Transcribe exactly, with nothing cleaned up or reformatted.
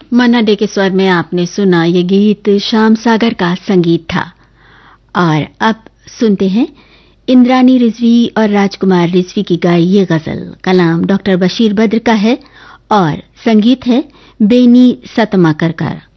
मन्ना day के स्वर में आपने सुना ये गीत श्याम सागर का संगीत था। और अब सुनते हैं इंद्रानी रिजवी और राजकुमार रिजवी की गाई ये गजल। कलाम डॉक्टर बशीर बद्र का है और संगीत है बेनी सतमाकर का।